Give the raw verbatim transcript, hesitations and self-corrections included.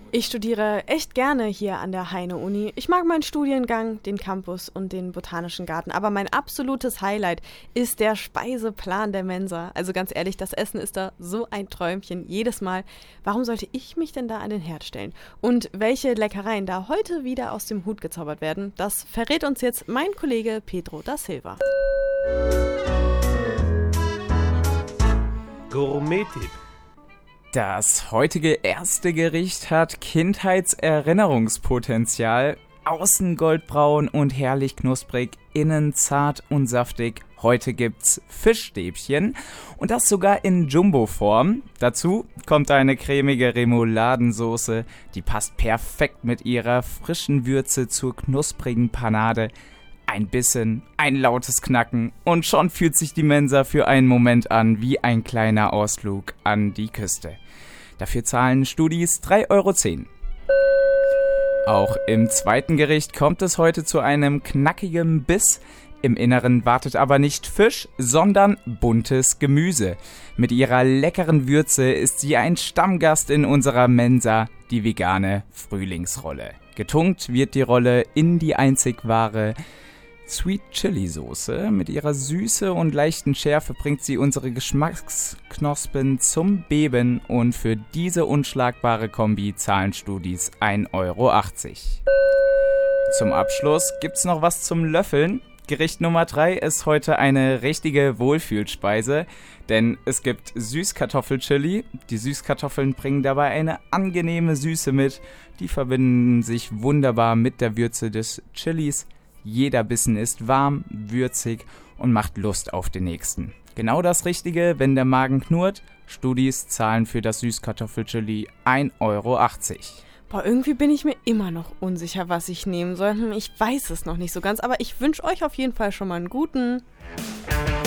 Ich studiere echt gerne hier an der Heine-Uni. Ich mag meinen Studiengang, den Campus und den Botanischen Garten. Aber mein absolutes Highlight ist der Speiseplan der Mensa. Also ganz ehrlich, das Essen ist da so ein Träumchen jedes Mal. Warum sollte ich mich denn da an den Herd stellen? Und welche Leckereien da heute wieder aus dem Hut gezaubert werden, das verrät uns jetzt mein Kollege Pedro da Silva. Gourmet-Tipp. Das heutige erste Gericht hat Kindheitserinnerungspotenzial. Außen goldbraun und herrlich knusprig, innen zart und saftig. Heute gibt's Fischstäbchen und das sogar in Jumbo-Form. Dazu kommt eine cremige Remouladensoße, die passt perfekt mit ihrer frischen Würze zur knusprigen Panade. Ein Bissen, ein lautes Knacken und schon fühlt sich die Mensa für einen Moment an wie ein kleiner Ausflug an die Küste. Dafür zahlen Studis drei Euro zehn. Auch im zweiten Gericht kommt es heute zu einem knackigen Biss. Im Inneren wartet aber nicht Fisch, sondern buntes Gemüse. Mit ihrer leckeren Würze ist sie ein Stammgast in unserer Mensa, die vegane Frühlingsrolle. Getunkt wird die Rolle in die einzig wahre Sweet Chili Soße. Mit ihrer Süße und leichten Schärfe bringt sie unsere Geschmacksknospen zum Beben und für diese unschlagbare Kombi zahlen Studis ein Euro achtzig. Zum Abschluss gibt's noch was zum Löffeln. Gericht Nummer drei ist heute eine richtige Wohlfühlspeise, denn es gibt Süßkartoffelchili. Die Süßkartoffeln bringen dabei eine angenehme Süße mit. Die verbinden sich wunderbar mit der Würze des Chilis. Jeder Bissen ist warm, würzig und macht Lust auf den nächsten. Genau das Richtige, wenn der Magen knurrt. Studis zahlen für das Süßkartoffelchili ein Euro achtzig. Boah, irgendwie bin ich mir immer noch unsicher, was ich nehmen soll. Hm, ich weiß es noch nicht so ganz, aber ich wünsche euch auf jeden Fall schon mal einen guten...